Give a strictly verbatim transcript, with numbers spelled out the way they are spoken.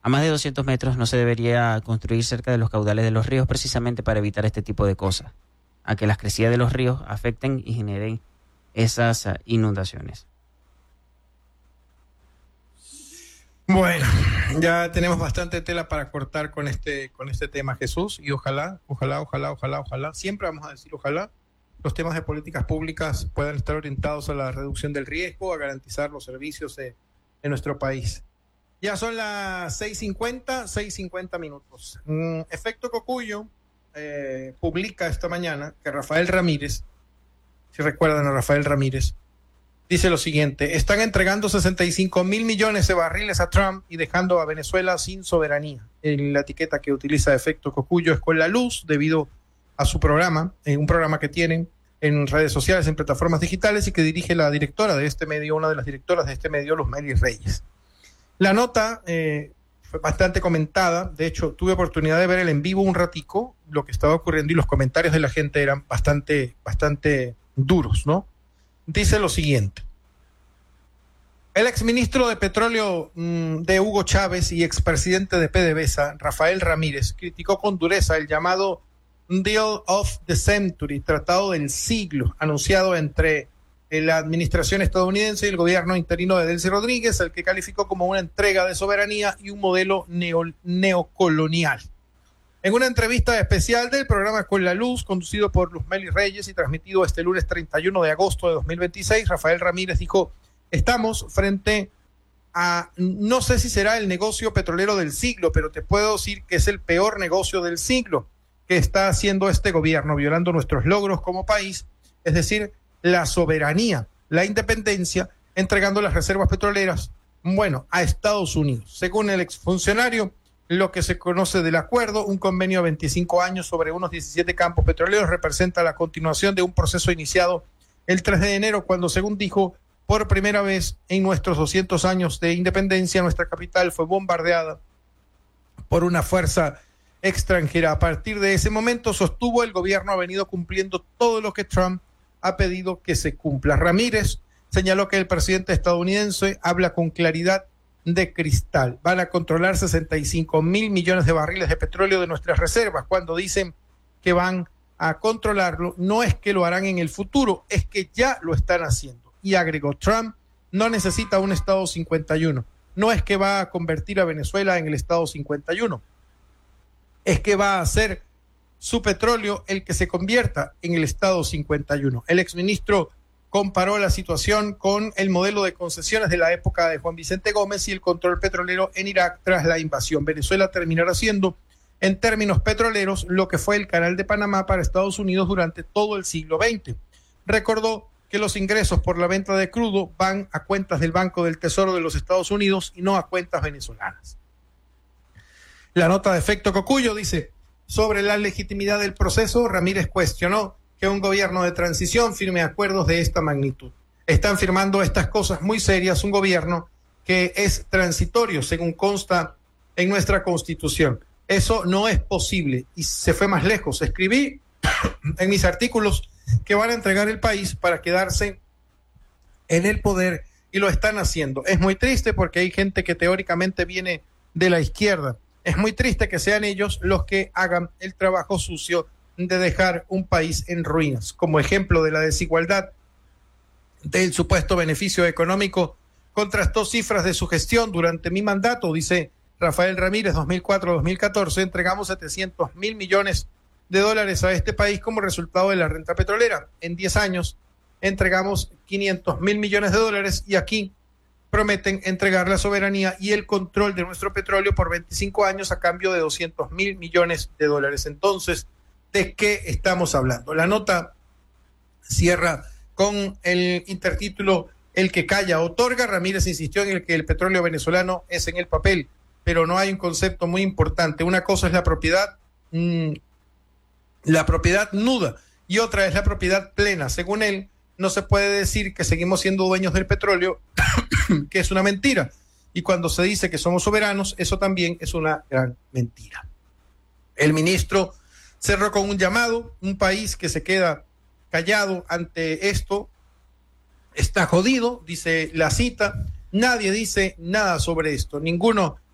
a más de doscientos metros no se debería construir cerca de los caudales de los ríos, precisamente para evitar este tipo de cosas, a que las crecidas de los ríos afecten y generen esas uh, inundaciones. Bueno, ya tenemos bastante tela para cortar con este, con este tema, Jesús, y ojalá, ojalá, ojalá, ojalá, ojalá, siempre vamos a decir ojalá, los temas de políticas públicas puedan estar orientados a la reducción del riesgo, a garantizar los servicios de, de nuestro país. Ya son las seis cincuenta, seis cincuenta minutos. Mm, Efecto Cocuyo eh, publica esta mañana que Rafael Ramírez, si recuerdan a Rafael Ramírez, dice lo siguiente: están entregando sesenta y cinco mil millones de barriles a Trump y dejando a Venezuela sin soberanía. En la etiqueta que utiliza Efecto Cocuyo es con la luz, debido a su programa, en un programa que tienen en redes sociales, en plataformas digitales, y que dirige la directora de este medio, una de las directoras de este medio, Luzmeli Reyes. La nota eh, fue bastante comentada. De hecho, tuve oportunidad de ver el en vivo un ratico, lo que estaba ocurriendo, y los comentarios de la gente eran bastante, bastante duros, ¿no? Dice lo siguiente: el exministro de Petróleo mmm, de Hugo Chávez y expresidente de PDVSA, Rafael Ramírez, criticó con dureza el llamado Deal of the Century, tratado del siglo, anunciado entre la administración estadounidense y el gobierno interino de Delcy Rodríguez, al que calificó como una entrega de soberanía y un modelo neo, neocolonial. En una entrevista especial del programa Con la Luz, conducido por Luzmeli Reyes y transmitido este lunes treinta y uno de agosto de dos mil veintiséis, Rafael Ramírez dijo: estamos frente a, no sé si será el negocio petrolero del siglo, pero te puedo decir que es el peor negocio del siglo que está haciendo este gobierno, violando nuestros logros como país, es decir, la soberanía, la independencia, entregando las reservas petroleras, bueno, a Estados Unidos. Según el exfuncionario, lo que se conoce del acuerdo, un convenio de veinticinco años sobre unos diecisiete campos petroleros, representa la continuación de un proceso iniciado el tres de enero, cuando, según dijo, por primera vez en nuestros doscientos años de independencia, nuestra capital fue bombardeada por una fuerza extranjera. A partir de ese momento, sostuvo, el gobierno ha venido cumpliendo todo lo que Trump ha pedido que se cumpla. Ramírez señaló que el presidente estadounidense habla con claridad de cristal. Van a controlar sesenta y cinco mil millones de barriles de petróleo de nuestras reservas. Cuando dicen que van a controlarlo, no es que lo harán en el futuro, es que ya lo están haciendo. Y agregó: Trump no necesita un Estado cincuenta y uno. No es que va a convertir a Venezuela en el Estado cincuenta y uno. Es que va a hacer su petróleo el que se convierta en el Estado cincuenta y uno. El exministro comparó la situación con el modelo de concesiones de la época de Juan Vicente Gómez y el control petrolero en Irak tras la invasión. Venezuela terminará siendo, en términos petroleros, lo que fue el Canal de Panamá para Estados Unidos durante todo el siglo veinte. Recordó que los ingresos por la venta de crudo van a cuentas del Banco del Tesoro de los Estados Unidos y no a cuentas venezolanas. La nota de Efecto Cocuyo dice: sobre la legitimidad del proceso, Ramírez cuestionó que un gobierno de transición firme acuerdos de esta magnitud. Están firmando estas cosas muy serias un gobierno que es transitorio, según consta en nuestra Constitución. Eso no es posible, y se fue más lejos. Escribí en mis artículos que van a entregar el país para quedarse en el poder, y lo están haciendo. Es muy triste porque hay gente que teóricamente viene de la izquierda. Es muy triste que sean ellos los que hagan el trabajo sucio de dejar un país en ruinas. Como ejemplo de la desigualdad del supuesto beneficio económico, contrastó cifras de su gestión durante mi mandato, dice Rafael Ramírez, dos mil cuatro a dos mil catorce, entregamos setecientos mil millones de dólares a este país como resultado de la renta petrolera. En diez años entregamos quinientos mil millones de dólares, y aquí prometen entregar la soberanía y el control de nuestro petróleo por veinticinco años a cambio de doscientos mil millones de dólares. Entonces, ¿de qué estamos hablando? La nota cierra con el intertítulo: el que calla otorga. Ramírez insistió en el que el petróleo venezolano es en el papel, pero no hay un concepto muy importante. Una cosa es la propiedad, mmm, la propiedad nuda, y otra es la propiedad plena. Según él, no se puede decir que seguimos siendo dueños del petróleo, que es una mentira. Y cuando se dice que somos soberanos, eso también es una gran mentira. El ministro cerró con un llamado: un país que se queda callado ante esto está jodido, dice la cita. Nadie dice nada sobre esto. Ninguno